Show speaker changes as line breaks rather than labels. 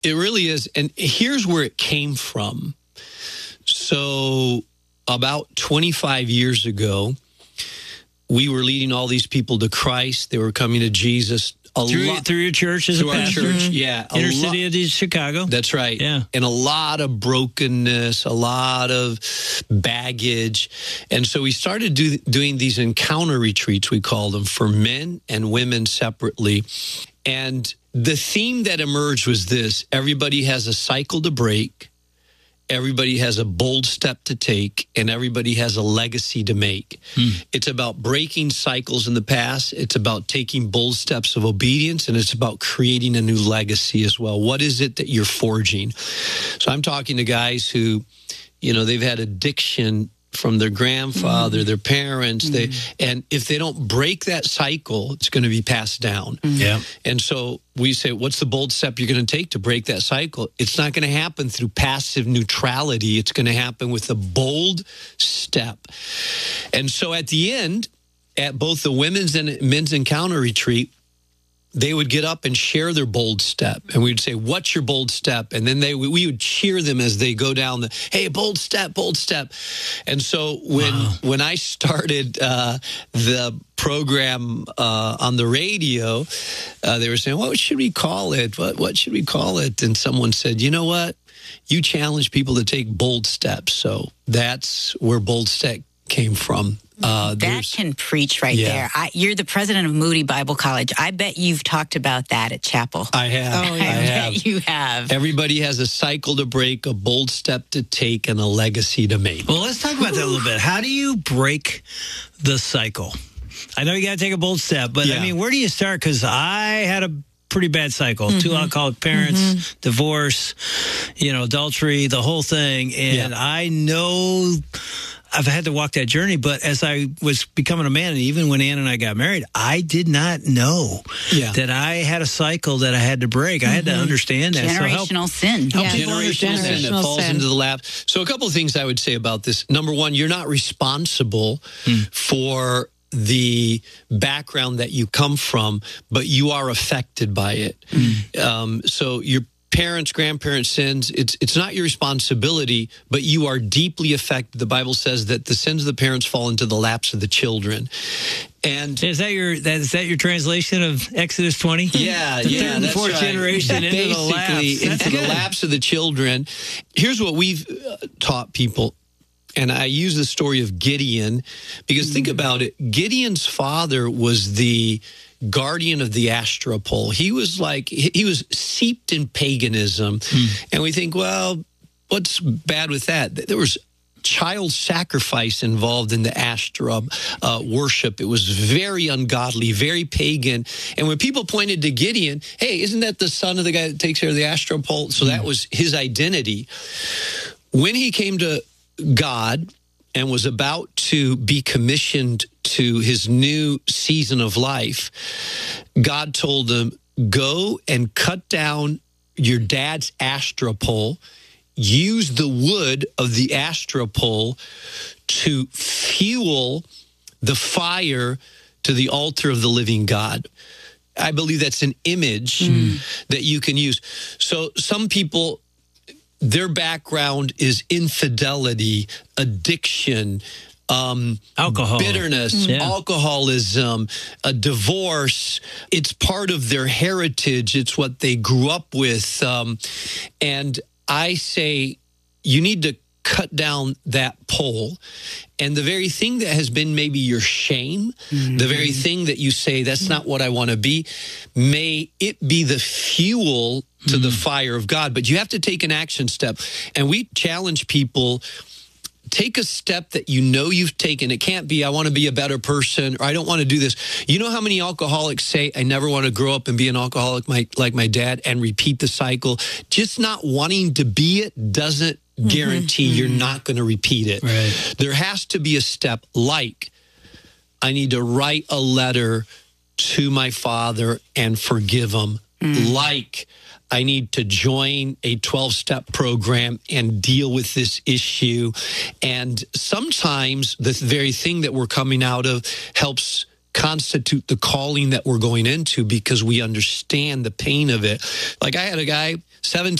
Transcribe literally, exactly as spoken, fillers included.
It really is. And here's where it came from. So about twenty-five years ago, we were leading all these people to Christ. They were coming to Jesus. A
through,
lot,
through your church as
through
a
our
pastor?
church, yeah.
Inner
a
city
lo-
of Chicago?
That's right.
Yeah.
And a lot of brokenness, a lot of baggage. And so we started do, doing these encounter retreats, we call them, for men and women separately. And the theme that emerged was this: everybody has a cycle to break, everybody has a bold step to take, and everybody has a legacy to make. Hmm. It's about breaking cycles in the past. It's about taking bold steps of obedience, and it's about creating a new legacy as well. What is it that you're forging? So I'm talking to guys who, you know, they've had addiction from their grandfather, mm-hmm. their parents, mm-hmm. they and if they don't break that cycle, it's going to be passed down.
Mm-hmm. Yeah.
And so we say, what's the bold step you're going to take to break that cycle? It's not going to happen through passive neutrality. It's going to happen with a bold step. And so at the end, at both the women's and men's encounter retreat, they would get up and share their bold step. And we'd say, what's your bold step? And then they we would cheer them as they go down the, hey, bold step, bold step. And so when wow. when I started uh, the program uh, on the radio, uh, they were saying, what should we call it? What, what should we call it? And someone said, you know what? You challenge people to take bold steps. So that's where bold step came from. Uh,
that can preach right
yeah.
there. I, you're the president of Moody Bible College. I bet you've talked about that at Chapel.
I have.
Oh, yeah. I, I
have.
bet you have.
Everybody has a cycle to break, a bold step to take, and a legacy to make.
Well, let's talk about that a little bit. How do you break the cycle? I know you got to take a bold step, but yeah. I mean, where do you start? Because I had a pretty bad cycle. Mm-hmm. Two alcoholic parents, mm-hmm. divorce, you know, adultery, the whole thing. And yeah. I know I've had to walk that journey, but as I was becoming a man, and even when Ann and I got married, I did not know
yeah.
that I had a cycle that I had to break. Mm-hmm. I had to understand that.
Generational
so help,
sin.
Help
yeah.
Generational sin that falls
sin.
into the lap. So a couple of things I would say about this. Number one, you're not responsible mm. for the background that you come from, but you are affected by it. Mm. Um, so your parents, grandparents' sins, it's it's not your responsibility, but you are deeply affected. The Bible says that the sins of the parents fall into the laps of the children. And
is that your that is that your translation of Exodus twenty?
Yeah,
the
yeah,
third and
that's
fourth
right.
generation into
Basically,
the laps.
into the laps of the children. Here's what we've uh, taught people. And I use the story of Gideon because mm. think about it. Gideon's father was the guardian of the Astra pole. He was like, he was seeped in paganism. Mm. And we think, well, what's bad with that? There was child sacrifice involved in the Astra uh, worship. It was very ungodly, very pagan. And when people pointed to Gideon, hey, isn't that the son of the guy that takes care of the Astra pole? So mm. that was his identity. When he came to God and was about to be commissioned to his new season of life, God told him, go and cut down your dad's Astra pole, use the wood of the Astra pole to fuel the fire to the altar of the living God. I believe that's an image mm. that you can use. So some people, their background is infidelity, addiction, um,
alcohol,
bitterness,
yeah.
alcoholism, a divorce. It's part of their heritage. It's what they grew up with. Um, and I say you need to cut down that pole. And the very thing that has been maybe your shame, mm-hmm. the very thing that you say, that's not what I want to be, may it be the fuel to mm-hmm. the fire of God. But you have to take an action step. And we challenge people, take a step that you know you've taken. It can't be, I want to be a better person, or I don't want to do this. You know how many alcoholics say, I never want to grow up and be an alcoholic my, like my dad, and repeat the cycle? Just not wanting to be it doesn't guarantee mm-hmm. you're not going to repeat it.
Right.
There has to be a step, like I need to write a letter to my father and forgive him. Mm. Like I need to join a twelve-step program and deal with this issue. And sometimes the very thing that we're coming out of helps constitute the calling that we're going into because we understand the pain of it. Like I had a guy seven